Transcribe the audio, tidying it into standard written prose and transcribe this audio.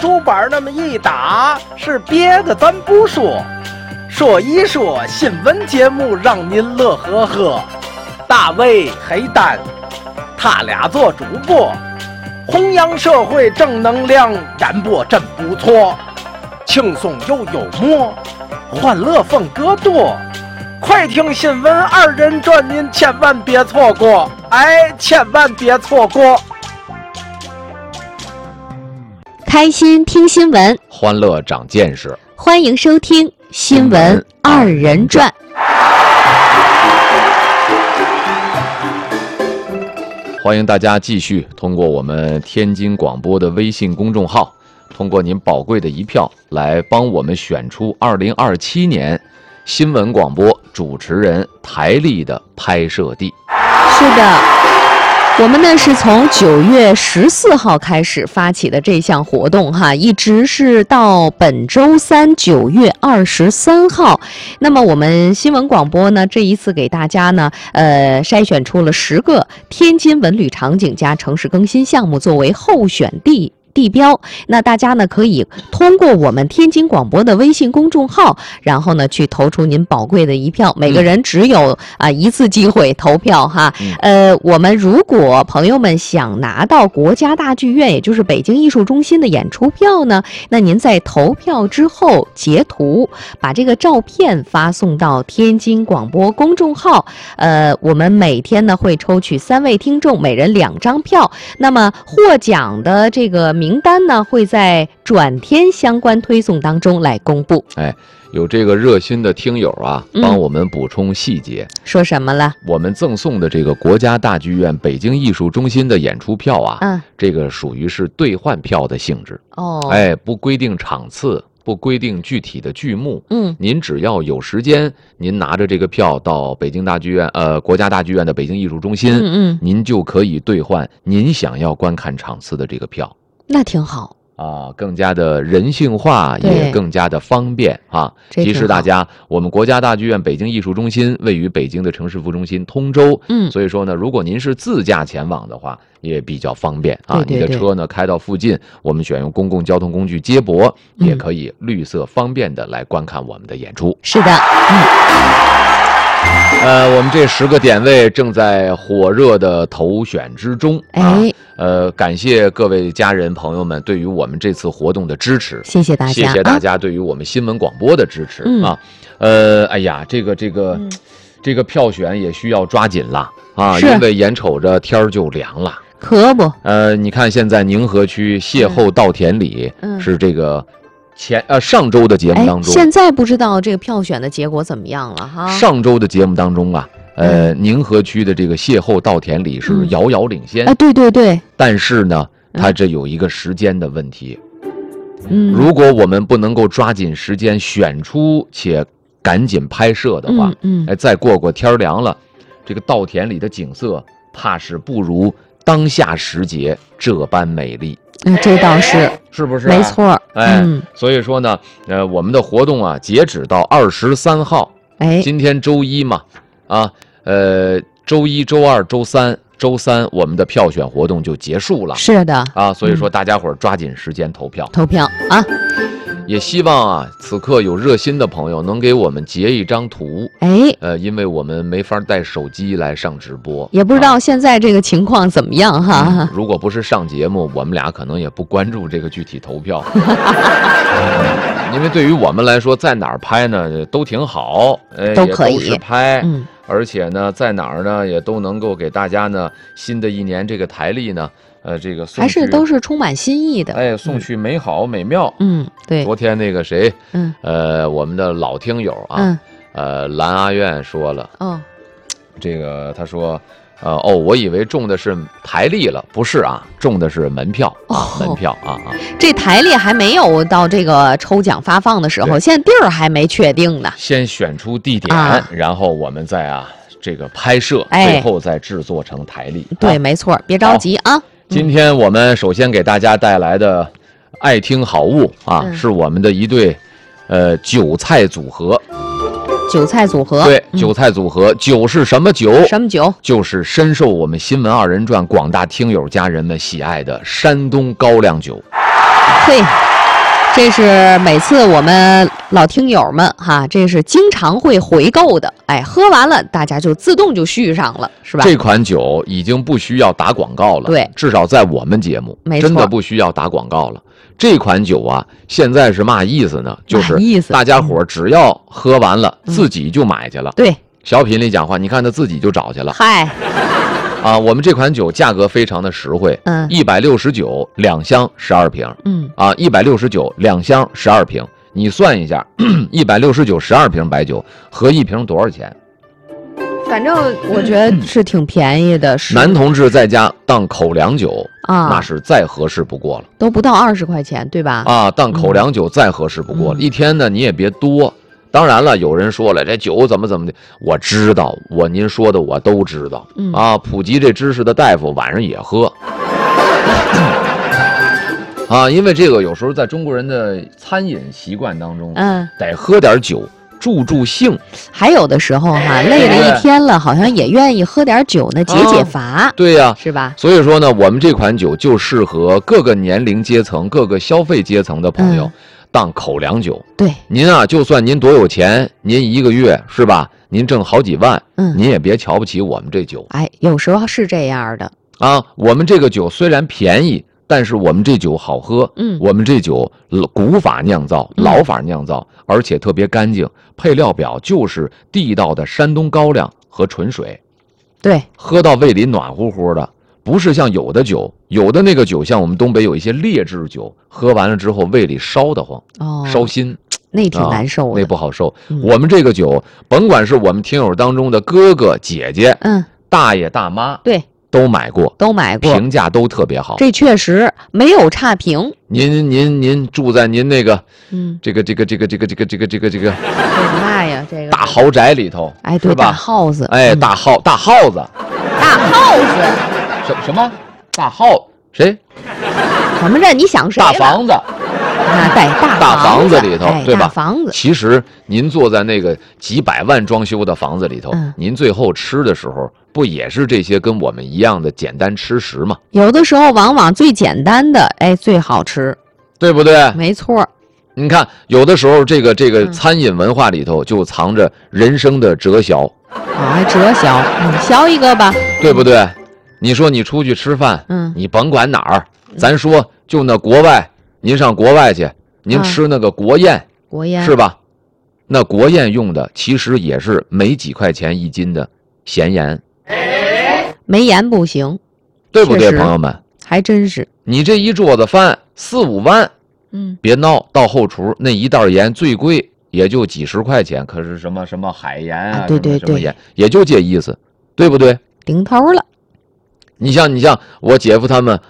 竹板那么一打，是别的咱不说，说一说新闻节目让您乐呵呵。大卫、黑蛋，他俩做主播，弘扬社会正能量，演播真不错，轻松又幽默，欢乐风格多。快听新闻二人转，您千万别错过，哎，千万别错过。 开心听新闻， 欢乐长见识， 欢迎收听新闻二人转。 欢迎大家继续通过我们天津广播的微信公众号，通过您宝贵的一票来帮我们选出2027年新闻广播主持人台历的拍摄地。 是的，我们呢是从9月14号开始发起的这项活动哈，一直是到本周三9月23号。那么我们新闻广播呢，这一次给大家呢筛选出了10个天津文旅场景加城市更新项目作为候选地标，那大家呢可以通过我们天津广播的微信公众号，然后呢去投出您宝贵的一票，每个人只有一次机会投票哈。我们如果朋友们想拿到国家大剧院，也就是北京艺术中心的演出票呢，那您在投票之后截图，把这个照片发送到天津广播公众号。我们每天呢会抽取3位听众，每人2张票。那么获奖的这个名单呢会在转天相关推送当中来公布。 有这个热心的听友啊，帮我们补充细节。 说什么了？ 我们赠送的这个国家大剧院北京艺术中心的演出票啊，这个属于是兑换票的性质。不规定场次，不规定具体的剧目。您只要有时间，您拿着这个票到北京大剧院国家大剧院的北京艺术中心，您就可以兑换您想要观看场次的这个票。 那挺好更加的人性化，也更加的方便啊！提示大家，我们国家大剧院北京艺术中心位于北京的城市副中心通州，所以说呢，如果您是自驾前往的话，也比较方便啊。你的车呢开到附近，我们选用公共交通工具接驳，也可以绿色方便的来观看我们的演出。 是的， 我们这10个点位正在火热的投选之中感谢各位家人朋友们对于我们这次活动的支持，谢谢大家，谢谢大家对于我们新闻广播的支持这个票选也需要抓紧了因为眼瞅着天儿就凉了， 可不。 你看现在宁河区邂逅稻田里是这个。上周的节目当中， 现在不知道这个票选的结果怎么样了哈。 上周的节目当中宁河区的这个邂逅稻田里是遥遥领先。 对。 但是呢，它这有一个时间的问题。如果我们不能够抓紧时间选出且赶紧拍摄的话，再过天凉了，这个稻田里的景色怕是不如当下时节这般美丽。 这倒是不是没错。 所以说呢，我们的活动啊，截止到23号。今天周一嘛，周一、周二、周三，我们的票选活动就结束了。是的所以说大家伙儿抓紧时间投票啊！也希望此刻有热心的朋友能给我们截一张图。因为我们没法带手机来上直播， 也不知道现在这个情况怎么样哈。 如果不是上节目，我们俩可能也不关注这个具体投票。因为对于我们来说，在哪儿拍呢都挺好， 都可以也都是拍，而且呢，在哪儿呢也都能够给大家呢，新的一年这个台历呢。这个还是都是充满新意的， 送去美好美妙。 对。 昨天那个谁，我们的老听友蓝阿苑说了，这个他说，我以为中的是台历了，不是中的是门票，门票这台历还没有到这个抽奖发放的时候，现在地儿还没确定呢。 先选出地点，然后我们再这个拍摄，最后再制作成台历。 对，没错，别着急啊。 今天我们首先给大家带来的爱听好物是我们的一对韭菜组合。 韭菜组合， 对，韭菜组合，酒是什么酒？ 什么酒？ 就是深受我们新闻二人转广大听友家人们喜爱的山东高粱酒。 嘿， 这是每次我们老听友们哈，这是经常会回购的，哎，喝完了大家就自动就续上了，是吧？ 这款酒已经不需要打广告了， 对， 至少在我们节目真的不需要打广告了。这款酒啊，现在是嘛意思呢？就是大家伙只要喝完了，自己就买去了。 对， 小品里讲话，你看他自己就找去了。 嗨。 啊，我们这款酒价格非常的实惠，169两箱12瓶，啊，169两箱12瓶，你算一下，169 12瓶白酒合一瓶多少钱？ 反正我觉得是挺便宜的。 男同志在家当口粮酒啊，那是再合适不过了， 都不到20块钱，对吧？ 啊，当口粮酒再合适不过了，一天呢你也别多。当然了，有人说了，这酒怎么的，我知道，您说的我都知道，啊，普及这知识的大夫晚上也喝，啊，因为这个有时候在中国人的餐饮习惯当中，得喝点酒助兴。还有的时候哈，累了一天了，好像也愿意喝点酒呢，解乏。 对呀， 是吧？ 所以说呢，我们这款酒就适合各个年龄阶层、各个消费阶层的朋友。当口粮酒， 对您啊，就算您多有钱，您一个月是吧？您挣好几万，您也别瞧不起我们这酒。 哎，有时候是这样的啊。我们这个酒虽然便宜，但是我们这酒好喝。我们这酒古法酿造，老法酿造，而且特别干净。配料表就是地道的山东高粱和纯水。 对， 喝到胃里暖乎乎的。不是像有的酒，有的那个酒，像我们东北有一些劣质酒，喝完了之后胃里烧得慌，烧心， 那挺难受的， 那不好受。我们这个酒，甭管是我们听友当中的哥哥姐姐，大爷大妈， 对， 都买过，评价都特别好。 这确实没有差评。 您住在您那个，这个嘛呀，这个大豪宅里头， 哎，对吧？大 house， 哎，大 house。什么大号？谁？ 怎么着？你想谁？ 大房子啊，对， 大房子里头，对吧？ 房子。 其实您坐在那个几百万装修的房子里头，您最后吃的时候，不也是这些跟我们一样的简单吃食吗？ 有的时候，往往最简单的，哎，最好吃， 对不对？ 没错。 你看，有的时候这个餐饮文化里头就藏着人生的哲学。 啊，哲学，学一个吧， 对不对？你说你出去吃饭，你甭管哪儿，咱说就那国外，您上国外去，您吃那个国宴，是吧？那国宴用的其实也是没几块钱一斤的咸盐， 没盐不行， 对不对，朋友们？ 还真是。 你这一桌子饭4、5万，别闹，到后厨那一袋盐最贵也就几十块钱，可是什么海盐啊， 对， 什么盐，也就这意思，对不对？ 顶头了。 你像我姐夫他们